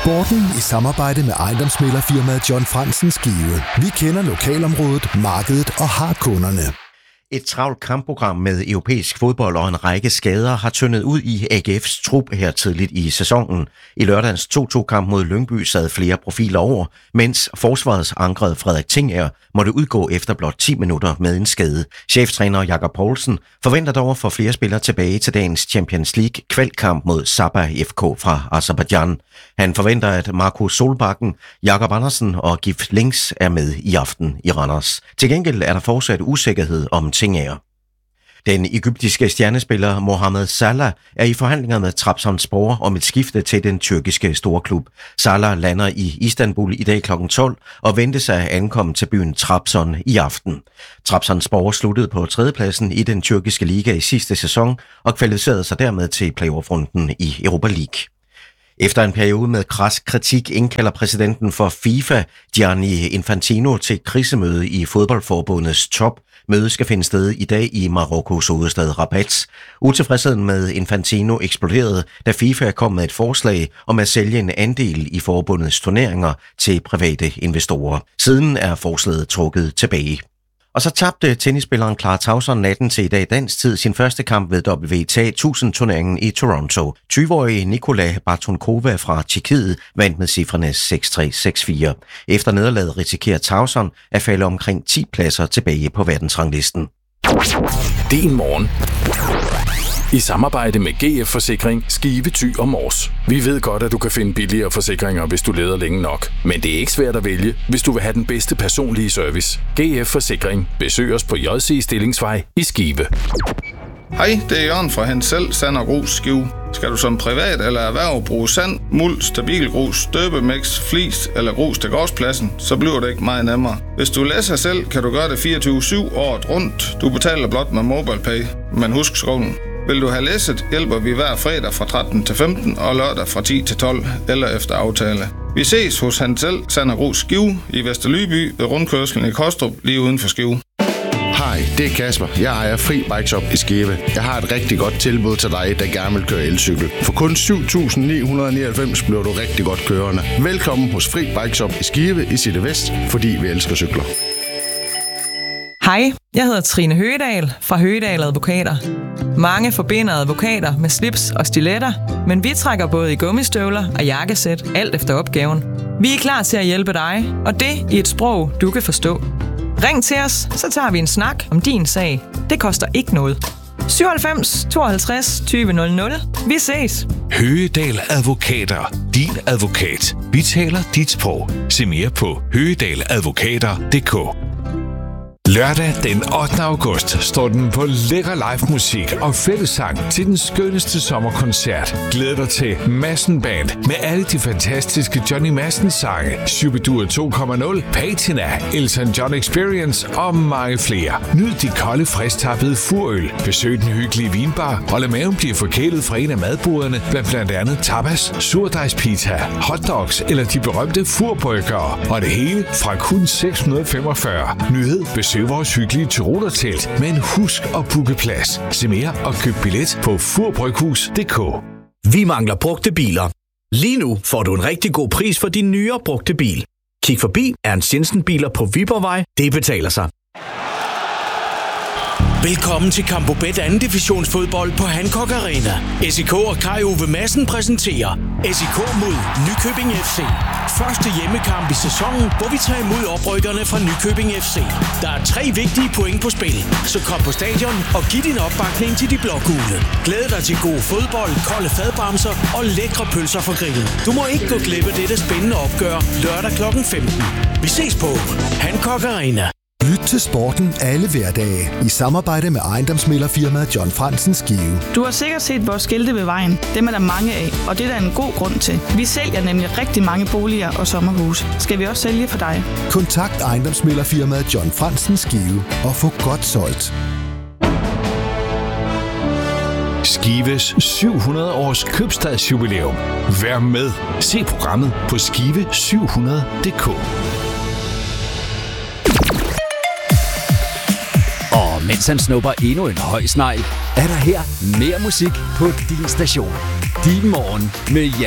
Sporten i samarbejde med ejendomsmæglerfirmaet John Frantzen Skive. Vi kender lokalområdet, markedet og har kunderne. Et travlt kampprogram med europæisk fodbold og en række skader har tyndet ud i AGF's trup her tidligt i sæsonen. I lørdagens 2-2-kamp mod Lyngby sad flere profiler over, mens forsvarets ankrede Frederik Tinger måtte udgå efter blot 10 minutter med en skade. Cheftræner Jakob Poulsen forventer dog at få flere spillere tilbage til dagens Champions League kvalkamp mod Sabah FK fra Aserbajdsjan. Han forventer, at Markus Solbakken, Jakob Andersen og Gif Links er med i aften i Randers. Til gengæld er der fortsat usikkerhed om Tinger. Den egyptiske stjernespiller Mohamed Salah er i forhandlinger med Trabzonspor om et skifte til den tyrkiske storklub. Salah lander i Istanbul i dag kl. 12 og ventes at ankomme til byen Trabzon i aften. Trabzonspor sluttede på tredjepladsen i den tyrkiske liga i sidste sæson og kvalificerede sig dermed til playoff-runden i Europa League. Efter en periode med kras kritik indkalder præsidenten for FIFA, Gianni Infantino, til krisemøde i fodboldforbundets top. Mødet skal finde sted i dag i Marokkos hovedstad Rabat. Utilfredsheden med Infantino eksploderede, da FIFA kom med et forslag om at sælge en andel i forbundets turneringer til private investorer. Siden er forslaget trukket tilbage. Og så tabte tennisspilleren Clara Tauson natten til i dag dansk tid sin første kamp ved WTA 1000-turneringen i Toronto. 20-årige Nikola Bartonkova fra Tjekkiet vandt med cifrene 6-3, 6-4. Efter nederlaget risikerer Tauson at falde omkring 10 pladser tilbage på verdensranglisten. Din morgen. I samarbejde med GF Forsikring, Skive, Thy og Mors. Vi ved godt, at du kan finde billigere forsikringer, hvis du leder længe nok. Men det er ikke svært at vælge, hvis du vil have den bedste personlige service. GF Forsikring. Besøg os på JC Stillingsvej i Skive. Hej, det er Jørgen fra Hensel, Sand og Grus, Skive. Skal du som privat eller erhverv bruge sand, muld, stabilgrus, støbemix, flis eller grus til gårdspladsen, så bliver det ikke meget nemmere. Hvis du læser selv, kan du gøre det 24/7 året rundt. Du betaler blot med MobilePay, men husk skolen. Vil du have læsset, hjælper vi hver fredag fra 13 til 15 og lørdag fra 10 til 12 eller efter aftale. Vi ses hos Hensel, Sand og Grus, Skive i Vesterlyby ved rundkørslen i Kostrup lige uden for Skive. Hej, det er Kasper. Jeg ejer Fri Bike Shop i Skive. Jeg har et rigtig godt tilbud til dig, der gerne vil køre elcykel. For kun 7.999 bliver du rigtig godt kørende. Velkommen hos Fri Bike Shop i Skive i City Vest, fordi vi elsker cykler. Hej, jeg hedder Trine Høgedal fra Høgedal Advokater. Mange forbinder advokater med slips og stiletter, men vi trækker både i gummistøvler og jakkesæt, alt efter opgaven. Vi er klar til at hjælpe dig, og det i et sprog, du kan forstå. Ring til os, så tager vi en snak om din sag. Det koster ikke noget. 97 52 20 00. Vi ses. Høgedal Advokater. Din advokat. Vi taler dit sprog. Se mere på høgedaladvokater.dk. Lørdag den 8. august står den på lækker live musik og fællessang til den skønneste sommerkoncert. Glæd dig til Madsen Band med alle de fantastiske Johnny Madsen sange, Shubidua 2.0, Patina, Elton John Experience og mange flere. Nyd de kolde, frisktappede furøl, besøg den hyggelige vinbar og lad maven blive forkælet fra en af madboderne blandt andet tapas, surdejspizza, hotdogs eller de berømte furbrøkkere. Og det hele fra kun 645. Nyhed: besøg vores hyggelige Tyroler-telt, men husk at booke plads. Se mere og køb billet på furbryghus.dk. Vi mangler brugte biler. Lige nu får du en rigtig god pris for din nyere brugte bil. Kig forbi Ernst Jensen Biler på Viborgvej. Det betaler sig. Velkommen til Campo Bet 2. divisionsfodbold på Hancock Arena. SIK og Kai Ove Madsen præsenterer SIK mod Nykøbing FC. Første hjemmekamp i sæsonen, hvor vi tager imod oprykkerne fra Nykøbing FC. Der er 3 vigtige point på spil, så kom på stadion og giv din opbakning til de blågule. Glæd dig til god fodbold, kolde fadbamser og lækre pølser fra grillen. Du må ikke gå glip af dette spændende opgør lørdag kl. 15. Vi ses på Hancock Arena. Lyt til sporten alle hverdage i samarbejde med ejendomsmæglerfirmaet John Frantzen Skive. Du har sikkert set vores skilte ved vejen. Dem er der mange af, og det er der en god grund til. Vi sælger nemlig rigtig mange boliger og sommerhuse. Skal vi også sælge for dig? Kontakt ejendomsmæglerfirmaet John Frantzen Skive og få godt solgt. Skives 700 års købstadsjubilæum. Vær med. Se programmet på skive700.dk. Og mens han snupper endnu en høj snegl, er der her mere musik på din station. Din morgen med